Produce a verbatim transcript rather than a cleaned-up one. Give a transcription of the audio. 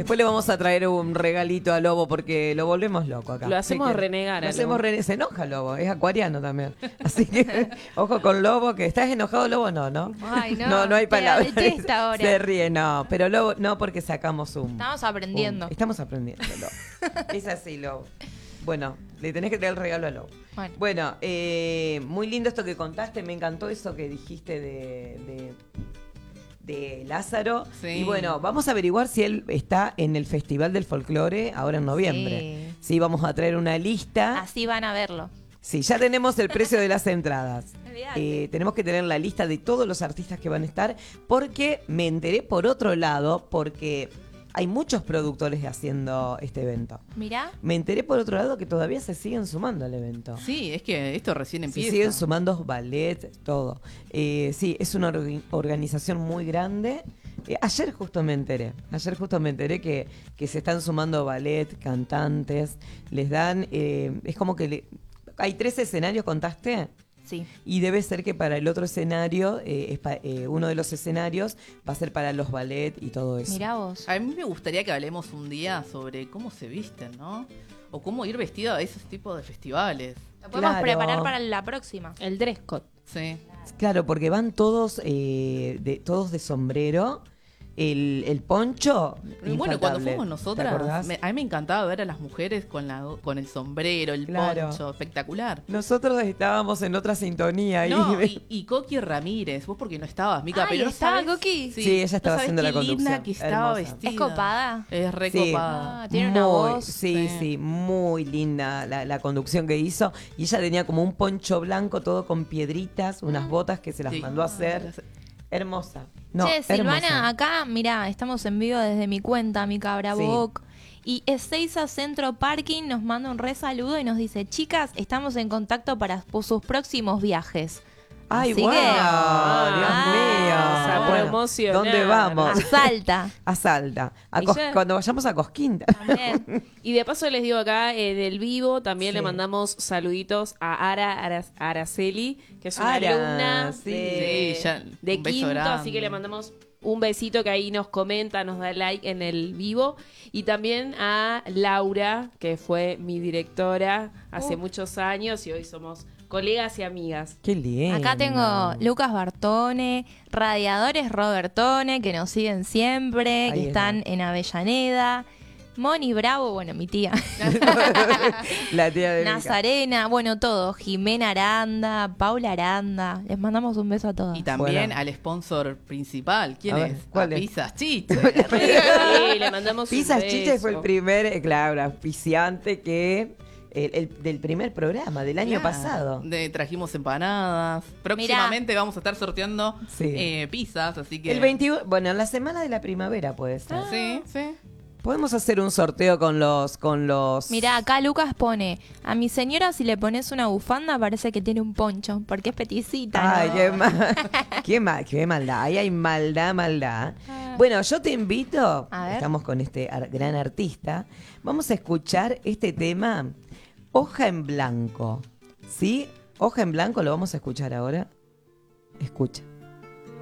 después le vamos a traer un regalito a Lobo porque lo volvemos loco acá. Lo hacemos Así que renegar. Lo a hacemos Lobo. rene- Se enoja Lobo, es acuariano también. Así que ojo con Lobo, que estás enojado Lobo, no, ¿no? Ay, no. No, no hay te palabras. detesta ahora. Se ríe, no. Pero Lobo, no porque sacamos un... Estamos aprendiendo. un- estamos aprendiendo, Lobo. Es así, Lobo. Bueno, le tenés que traer el regalo a Lobo. Bueno. Bueno, eh, muy lindo esto que contaste, me encantó eso que dijiste de, de, de Lázaro. Sí. Y bueno, vamos a averiguar si él está en el Festival del Folclore ahora en noviembre. Sí, vamos a traer una lista. Así van a verlo. Sí, ya tenemos el precio de las entradas. Olvídate. Eh, tenemos que tener la lista de todos los artistas que van a estar, porque me enteré por otro lado, porque hay muchos productores haciendo este evento. Mirá. Me enteré por otro lado que todavía se siguen sumando al evento. Sí, es que esto recién Se empieza. siguen sumando ballet, todo. Eh, sí, es una orga- organización muy grande. Eh, ayer justo me enteré, ayer justo me enteré que, que se están sumando ballet, cantantes, les dan, eh, es como que le- hay tres escenarios, ¿contaste? Sí. Y debe ser que para el otro escenario, eh, es pa- eh, uno de los escenarios va a ser para los ballet y todo eso. Mirá vos. A mí me gustaría que hablemos un día sobre cómo se visten, ¿no? O cómo ir vestido a esos tipos de festivales. Lo podemos Claro. preparar para la próxima. El dress code. Sí. Claro, porque van todos, eh, de, todos de sombrero. El, el poncho. Y bueno, cuando infaltable. fuimos ¿Te nosotras, acordás? me- a mí me encantaba ver a las mujeres con la con el sombrero, el Claro. poncho, espectacular. Nosotros estábamos en otra sintonía ahí. No, y, y Coqui Ramírez, vos porque no estabas, Mica, Ay, pero no ¿estaba sabés- Coqui? Sí, ella estaba no sabés haciendo la qué linda conducción. que estaba Hermosa. vestida. ¿Es copada? Es re Sí. copada. Ah, tiene una Muy- voz. Sí, Sí. sí, muy linda la, la conducción que hizo. Y ella tenía como un poncho blanco, todo con piedritas, unas botas que se las Sí. mandó a hacer. Hermosa. No, Che, Silvana, hermosa. acá, mirá, estamos en vivo desde mi cuenta, mi cabra Sí. Boc. Y Ezeiza Centro Parking nos manda un re saludo y nos dice, chicas, estamos en contacto para sus próximos viajes. Ay, Así wow, que- Dios Ah, mío. para promocionar. ¿Dónde vamos? A Salta. A Salta. A Y Cos- ya- Cuando vayamos a Cosquín. También. Y de paso les digo acá, en el vivo, también Sí. le mandamos saluditos a Ara Aras- Araceli, que es una Ara, alumna sí. de, Sí, ya, de un beso quinto, grande. así que le mandamos un besito que ahí nos comenta, nos da like en el vivo. Y también a Laura, que fue mi directora hace Uh. muchos años y hoy somos colegas y amigas. Qué lindo. Acá tengo Lucas Bartone, Radiadores Robertone, que nos siguen siempre, Ahí que está. están en Avellaneda. Moni Bravo, bueno, mi tía. La tía de Mica. Nazarena, bueno, todo. Jimena Aranda, Paula Aranda. Les mandamos un beso a todos. Y también Fuera. al sponsor principal. ¿Quién A ver, es? ¿cuál A es? Pizzas Chiche. Sí, le mandamos un Pizzas Chicha fue el beso. primer, eh, claro, auspiciante que... El, el- del primer programa del año Claro. pasado. De, trajimos empanadas. Próximamente vamos a estar sorteando Sí. eh, pizzas, así que... El veintiuno, bueno, en la semana de la primavera puede ser. Sí, sí. Podemos hacer un sorteo con los con los Mirá, acá Lucas pone, a mi señora si le pones una bufanda parece que tiene un poncho, porque es peticita. Ay, ¿no? qué, ma- qué, ma- qué maldad. Ahí hay maldad, maldad. Ah. Bueno, yo te invito, A ver. estamos con este ar- gran artista, vamos a escuchar este tema, Hoja en Blanco. ¿Sí? Hoja en Blanco, lo vamos a escuchar ahora. Escucha.